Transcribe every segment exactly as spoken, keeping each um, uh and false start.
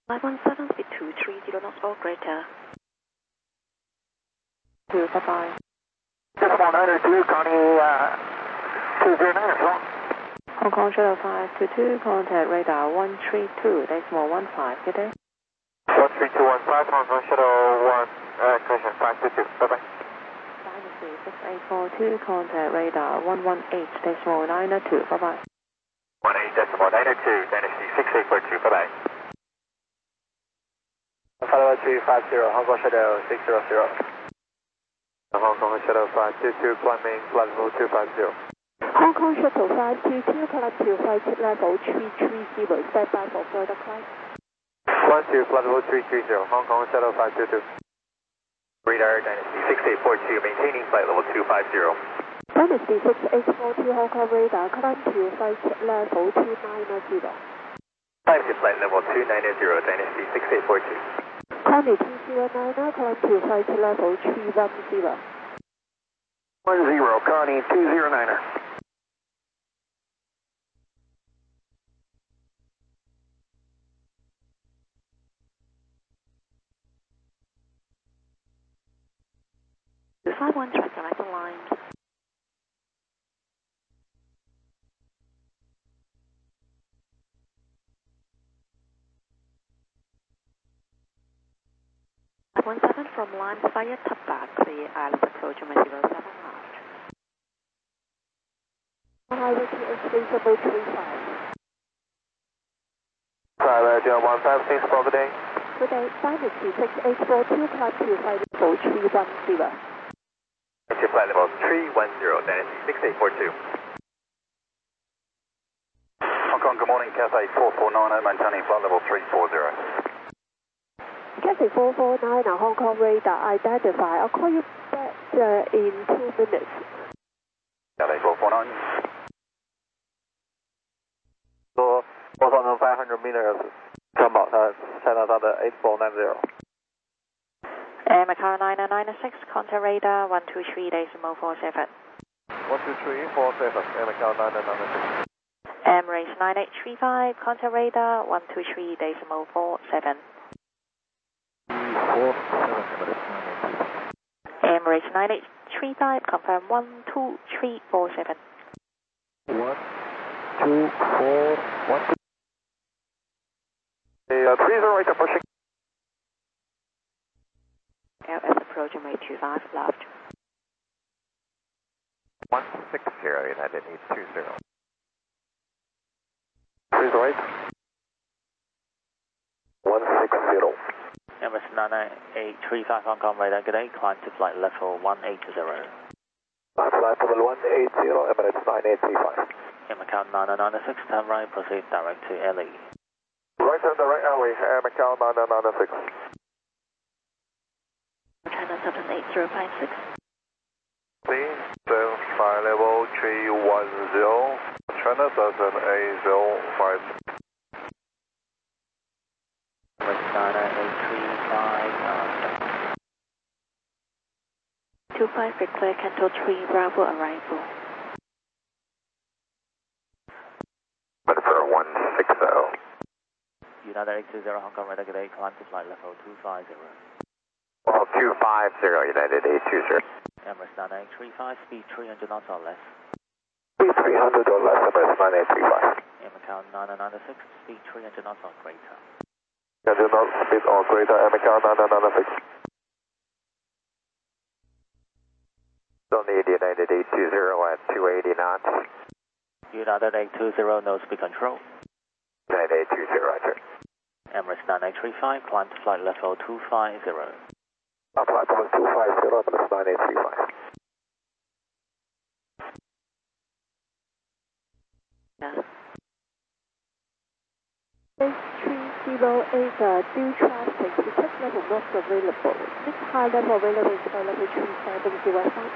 five one seven, speed two three zero knots or greater. two, bye-bye. Decimal nine two, Connie, uh, two zero nine as well. Hong Kong Shuttle five two two, contact radar one three two, decimal one five, good day. one three two one five, Hong Kong Shuttle one, uh, correction five two two, bye-bye. Dynasty six eight four two, contact radar one one eight, decimal nine two, bye-bye. one eight decimal nine two, Dynasty six eight four two, bye-bye. Follow three five zero, Hong Kong Shuttle six zero zero. Hong Kong Shuttle five two two, climbing flight level two five zero. Hong Kong Shuttle five two two, climb to flight level three three zero, stand by for further climb. one two, flight level three three zero, Hong Kong Shuttle five two two. Radar Dynasty six eight four two, maintaining flight level two five zero. Dynasty six eight four two, Hong Kong radar, climb to flight level two nine zero. Climb to flight level two nine zero, Dynasty six eight four two. Connie two zero nine, climb to flight level three one zero. one zero, Connie two zero nine. two five one, track the right line. one seven from line via Tabak, clear island approach on zero seven left. Highway to H three three five. Private one five six for the day. Good day, Dynasty six eight four two, climb to flight level three one zero. To flight level three one zero, Dynasty six eight four two. Hong Kong, good morning, Cathay four four nine zero, maintaining flight level three four zero. Cathay four four nine, Hong Kong radar, identify. I'll call you back uh, in two minutes. Cathay four four nine. So, four thousand five hundred meters， 看保它，看到它的 eight four nine zero。 Air Macau nine nine six, contact radar one two three, decimal four seven. one two three four seven, Air Macau nine nine six. Emirates nine eight three five, contact radar one two three, decimal four seven. four seven, Emirates nine eight three five. Emirates nine eight three five, confirm one two three four seven. one two four one two. Uh, three zero eight approaching. L S approach on two five left. one six zero, United needs two zero. three zero eight. one six zero. Emirates nine eight three five, Hong Kong radar, good day, climb to flight level one eight zero. Flight level one eight zero, Emirates nine eight three five. Air Macau nine nine six, turn right, proceed direct to L A. Right hand direct airway, Air Macau nine nine six. China seven eight zero five six. Please, then flight level three one zero, China seven eight zero five six. nine eight three five, uh, two five, declare Canto three, Bravo arrival. For one six zero. United eight two zero, Hong Kong radar, good day, climb to flight level two five zero. Well, two five zero, United eight two zero. Emirates nine eight three five, speed three hundred knots or less. Speed three hundred or less, Emirates nine eight three five. Air Macau nine nine six, speed three hundred knots or greater. three hundred knots, speed or greater, Air Macau nine nine six. Still need United eight two zero at two eighty knots. United eight two zero, no speed control. United eight two zero, enter. Emirates nine eight three five, climb to flight level two five zero. Flight level two five zero, Emirates nine eight three five. Yeah. H three zero eight, uh, due traffic, request level not available. Next high level available is flight level three seven zero five.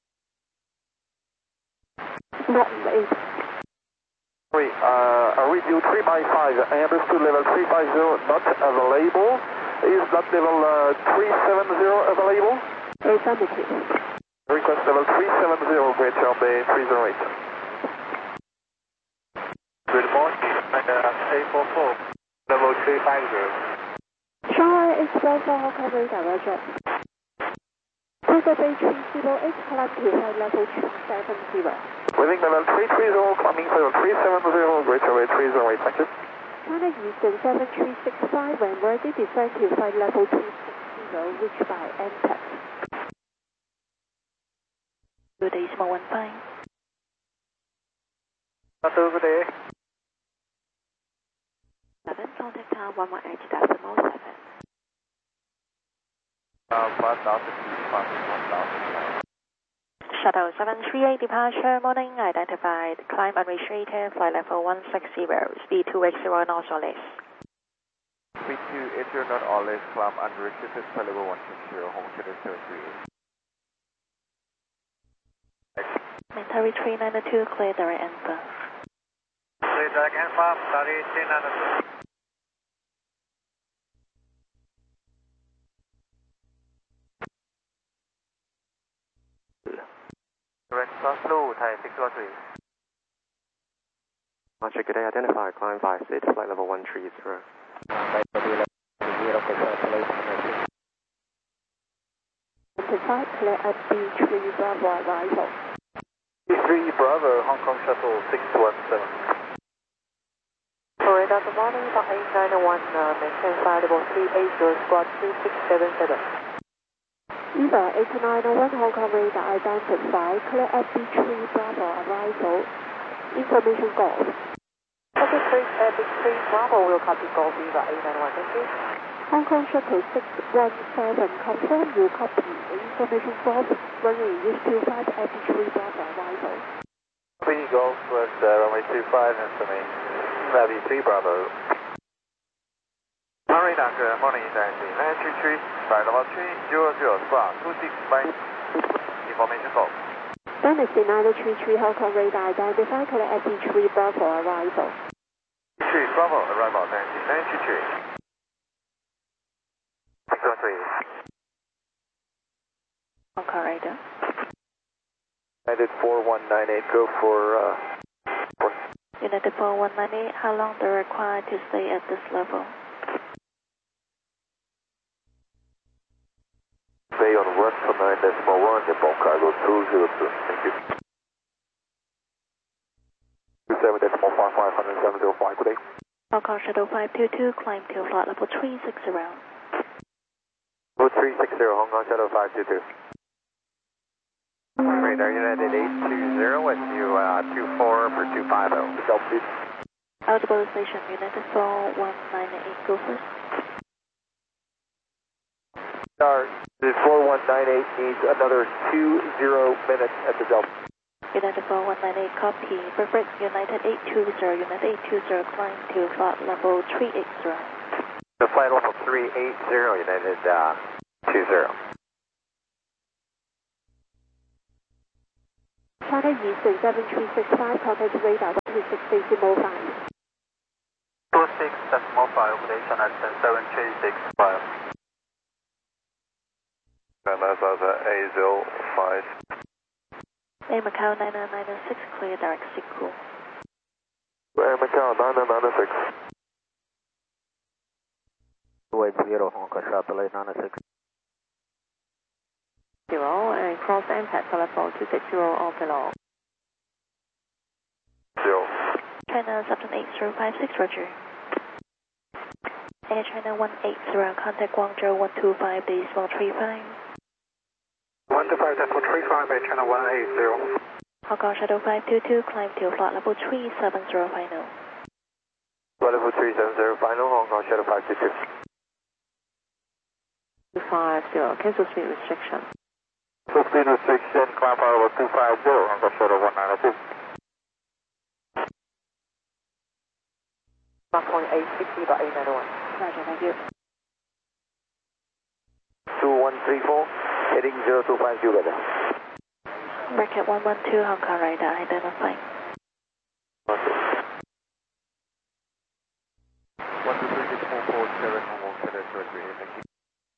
Not late. Sorry, uh, are we due three by five? I understood level three five zero not available. Is that level uh, three seven zero available? Affirmative. Request level three seven zero, bridge on the three zero eight. Good morning, uh, eight four four. Level three five zero. Shanghai eight four four, Hong Kong radar, roger. Cruiser Bay three zero eight, climb to flight level three seven zero. Within level three three zero, climbing to level three seven zero, great away three zero eight, thank you. China Eastern seven three six five, when ready, descend to flight level three six zero, reached by N T A X. Good day, Small one five. Good day. seven, contact tower one one eight decimal seven. Uh, one thousand, one thousand. Shuttle seven three eight departure, morning, identified, climb unrestricted, flight level one six zero, speed two eight zero knots or less. Speed two eight zero knot or less, climb unrestricted, flight level one six zero, home schedule seven three eight. Military three nine two, clear direct answer. Clear direct answer, study three nine two. Direct cross blue, Thai six one three. Roger, good day, identified, climb five six, flight level one three zero. Identified, clear at B three Bravo arrival. B three Bravo, Hong Kong Shuttle six one seven. Radar, good morning, for eight nine one, uh, maintain flight level three eight zero, squad two six seven seven. Eva eight nine one, Hong Kong radar, identified, clear at B three Bravo arrival. Information golf. Copy three, uh, B three Bravo will copy golf, Eva eight nine one, thank you. Hong Kong Shuttle six one seven, confirm you copy. Information golf, runway is two five at B three Bravo arrival. Copy Golf was uh, runway two five, and for me, B three Bravo. Hurry down to morning, taxi nine three three, flight level three zero zero, squad two six five, information golf. Dynasty nine three three, Hong Kong radar, identified, clear at B three Bravo arrival. B three Bravo, arrival, taxi nine three three. six one three. Hong Kong radar. United four one nine eight, go for, uh, for United four one nine eight, how long do you require to stay at this level? stay on one for nine decimal one, Nippon cargo two zero two, thank you. two seven decimal five five, one seven zero five, good day. Hong Kong Shuttle five two two, climb to flight level three six zero. Level three six zero, Hong Kong Shuttle five two two. Radar United eight two zero, and you uh, two four for two five zero. Result, please. Audible station, United four one nine eight, go first. Star, the four one nine eight needs another two zero minutes at the Delta. United four one nine eight, copy. Perfect, United eight two zero, United eight two zero, climb to flight level three eight zero. The flight level three eight zero, United uh, two zero. China Eastern seven three six five, contact radar two six decimal five. two six decimal five, operation at seven three six five. And that's A zero five. Air Macau nine nine nine six, clear direct sequel. Air Macau nine nine nine six. Wait zero, Hong Kong Shuttle eight nine six. Zero, and cross impact level two six zero or below. Zero. China seven eight zero five six, roger. Air China one eight zero, contact Guangzhou one two five decimal three five. one two five decimal three five, Air China one eight zero. Hong Kong Shuttle five two two, climb to flight level three seven zero final. Flight level three seven zero final, Hong Kong Shuttle five two two. two five zero, cancel speed restriction. Speed restriction, climb power level two five zero, Hong Kong Shuttle one nine two. one point eight six by eight nine one. Roger, thank you. two one three four, heading zero two five zero, weather. Bracket one one two, Hong Kong radar, identify. one two three six four four seven, Hong Kong Shuttle three, thank you.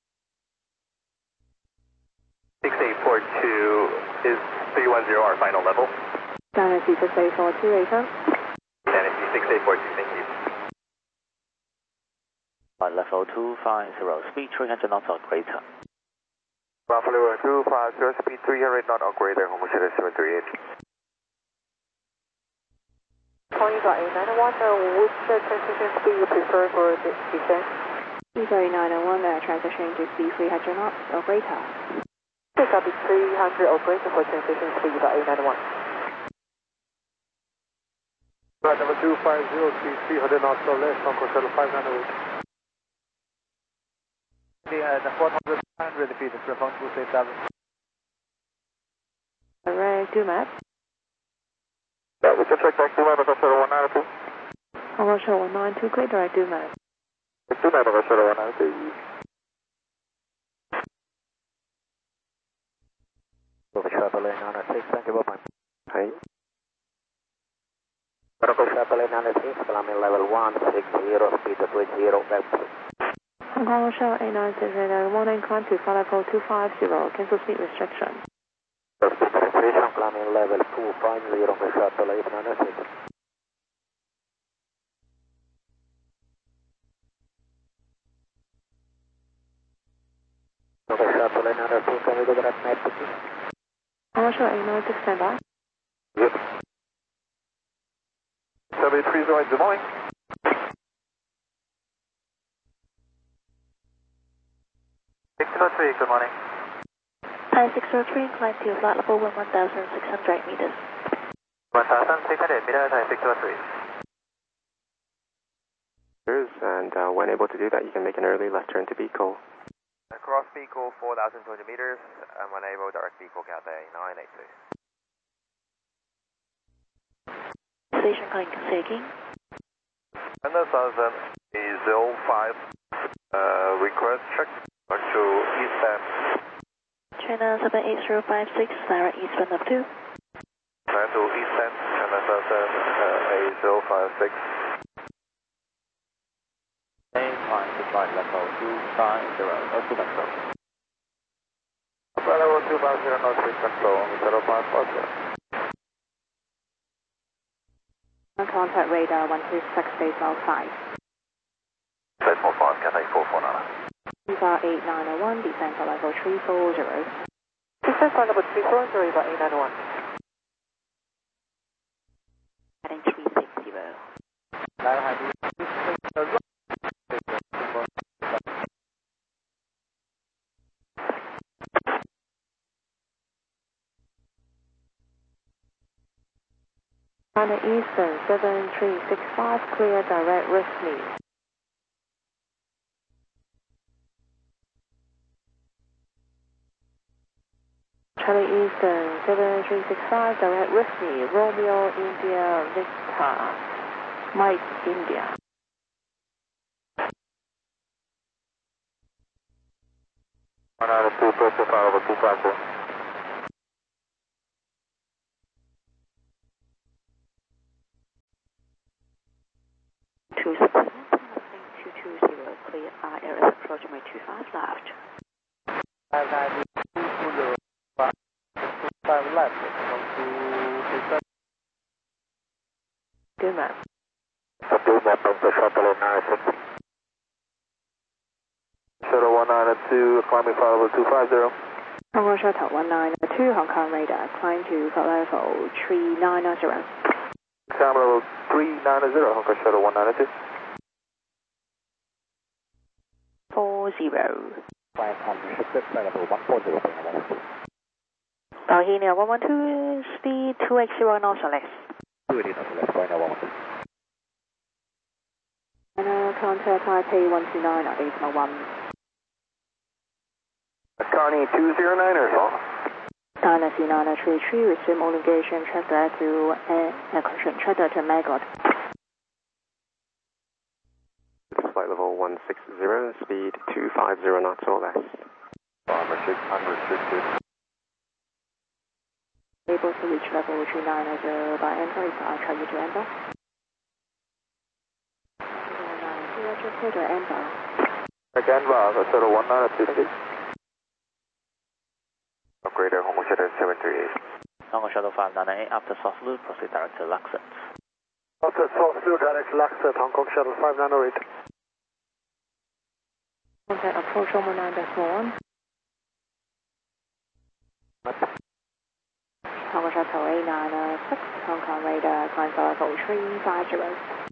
six eight four two is three one zero, our final level. Dynasty six eight four two, Asia. Dynasty six eight four two, thank you. Flight level two five zero, speed three hundred knots or greater. Buffalo two five zero, speed three hundred knot or greater, Hongo Shadow seven three eight. Calling for eight nine one, uh, which uh, transition speed you prefer for the descent? Either eight nine one, uh, transition to speed three hundred knots or greater. Pick up three hundred or greater for transition speed for eight nine one. Flight number two five zero, speed three hundred knots or less, Hongo Shadow five nine eight. The four hundred feet is responsible to seven. Direct two map. Yeah, we can check back two map, Hongo Shadow one nine two. Hongo Shadow one nine two, clear direct two map. two map, Hongo Shadow one nine two. Over Sharply nine oh six, thank you very much. Hey. Over Sharply nine oh six, climbing level one six zero, speed three zero, back. Hongo Shadow eight nine six eight one, incline to flight level two five zero, cancel speed restriction. Speed restriction, climbing level two five zero, over Sharply nine oh six. Over Sharply nine oh six, can we do that map, please? Hongo Shadow eight nine six, stand by. Yep. seven three zero eight, good morning. six zero three, good morning. Thai six zero three, incline to flight level one thousand six hundred meters. one thousand six hundred meters, Thai six zero three. And uh, when able to do that, you can make an early left turn to Beagle. Cross Beagle four thousand two hundred meters, and when able, direct Beagle Cathay nine eight two. Station calling Seeking. N S thousand zero five, uh, request check back to eastbound. China seven eight zero five six, direct eastbound up two. Back to eastbound, N S thousand eight zero five six. Same time to flight level two five zero, no speed control. Flight level two five zero, no speed control, zero five four zero. Contact radar one two six, baseball five. Baseball five, Cathay four four nine. Viva eight nine one, descent for level three four zero. Descent for level three four zero for eight nine one. Heading three six zero. China Eastern seven three six five, clear direct with me. China Eastern seven three six five, direct with me. Romeo India Victor, Mike India. one nine two, pressure file over two five zero. two seven, two two zero, clear R L S approach my two five left. five nine two zero five, two five left, come to Good map. Two map of the shuttle nine six. Shuttle one nine two, climbing file over two five zero. Hong Kong Shuttle one nine two, Hong Kong radar, climb to flight level three nine zero. Climb level three nine zero, Hong Kong Shuttle one nine two. four zero. Five hundred, flight level one four zero, Bohemia one one two, speed two eight zero knots or less. two eighty knots or less, right now one one two. And uh, contact Taipei one two nine at eight one. Carney two zero nine or so. Dynasty nine three three, resume all engagement, transfer to uh, correction, transfer to Maggot. Flight level one six zero, speed two five zero knots or less. Farmer six unrestricted. Able to reach level three nine zero by enter, if I try you to enter. zero nine zero, just hold to enter. Again, Bob, Shuttle one nine two, thank you. Upgrader, Hong Kong Shuttle seven three eight. Hong Kong Shuttle five nine eight, after soft loop, proceed direct to Luxor. After soft blue direct Luxor, Hong Kong Shuttle five nine eight. contact approach one one nine decimal one. Tower Shuttle eight nine six, Hong Kong radar, climb for level three five zero.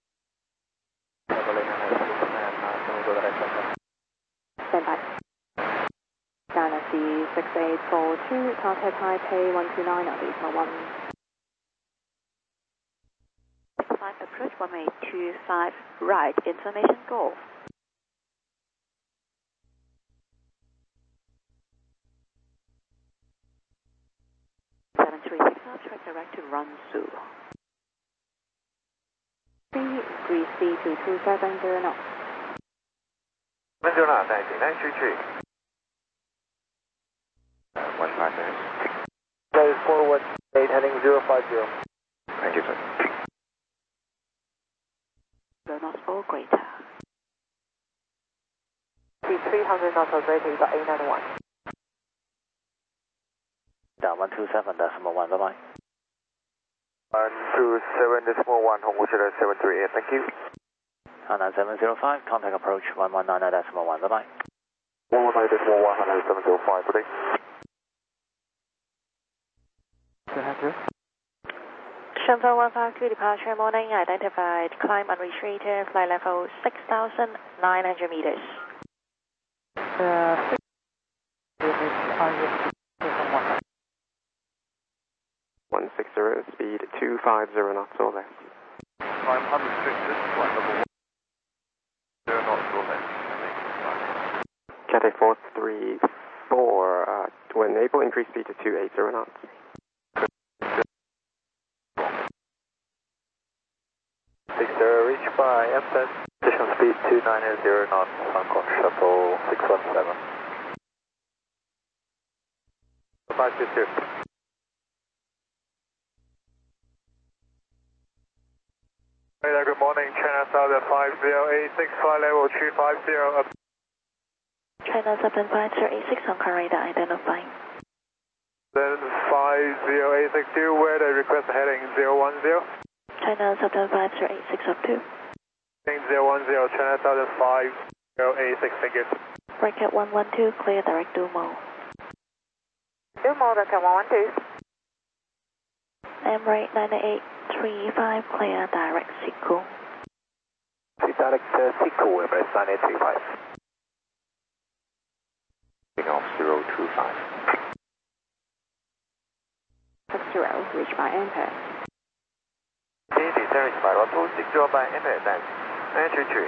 Stand by. Dynasty six eight four two, contact Taipei one two nine, decimal one. Climb approach one eight two five, right, information go. seven three six, track direct to Ransu. three three C two two seven zero knots. seven zero nine, thank you, nine three three. One five minutes. Play forward, eight heading zero five zero. Thank you, sir. Zero knots or greater. three hundred knots or greater, you got eight nine one. Down one two seven decimal one, bye bye. one two seven decimal one, Hong Wu seven three eight, thank you. nine seven zero five, contact approach one one nine decimal one, bye bye. one one nine decimal one, seven zero five, good day. Shenzhen one five two, departure morning, identified, climb unrestricted, flight level six thousand nine hundred meters. Uh, one six zero, speed two five zero knots or less. Climb unrestricted, flight level one zero knots or less. Cathay four three four, uh, when able, increase speed to two eight zero knots. six zero, reach by M ten, position speed two nine zero knots, Hong Kong Shuttle six one seven. five two two. Radar, good morning, China Southern five zero eight six, flight level three five zero. China seven five zero eight six, Hong Kong radar identifying. Then five zero eight six two, where the request heading zero one zero. China seven five zero eight six up two. Heading zero one zero, China Southern five zero eight six, thank you. Bracket one one two, clear direct Dumo. Dumo, bracket one one two. Emirates nine eight three five, clear direct Siku. Direct uh, Siku, Emirates nine eight three five. Off zero two five. six zero, reach by enter. Indeed, service by Roto, six zero by Emirates nine three three.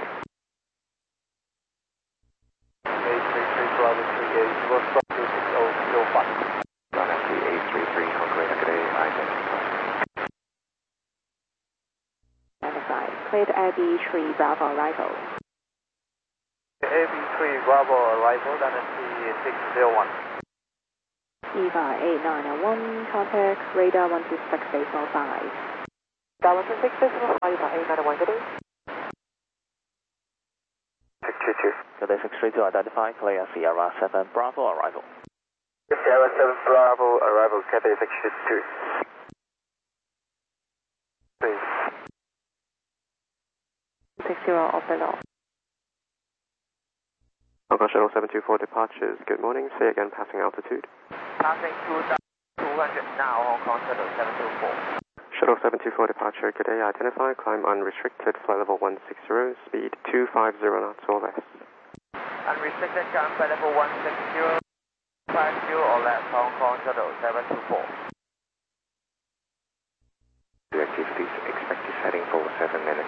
eight three three, Bravo three eight, Roto six zero zero five. Dynasty eight three three, Hong Kong radar, good day, identified. Identified, cleared A B three Bravo arrival. A B three, Bravo arrival, Dynasty six zero one. Eva eight nine one, contact radar one two six decimal five. That one two six decimal five, Eva eight nine one, good day. six two two. Good day, six three two, identified, clear Sierra seven, Bravo arrival. Sierra seven, Bravo arrival, Cathay six two two. Please. six zero, open off. Hong Kong Shuttle seven two four departures, good morning, say again passing altitude. Passing two hundred now, Hong Kong Shuttle seven two four. Shuttle seven two four departure, good day, identify, climb unrestricted, flight level one six zero, speed two five zero knots or less. Unrestricted, climb flight level one six zero, five zero or less, Hong Kong Shuttle seven two four. The activities expected heading for seven minutes.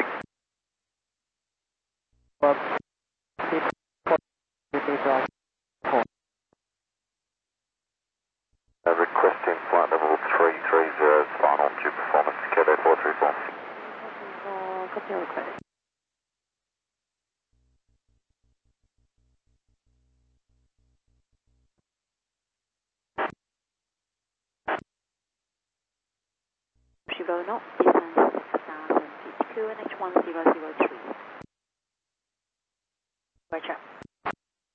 Uh, requesting flight level three three zero, final due performance, Cathay four three four. Copy your request. Zero knots, distance six thousand feet, Q N H one zero zero three. Roger.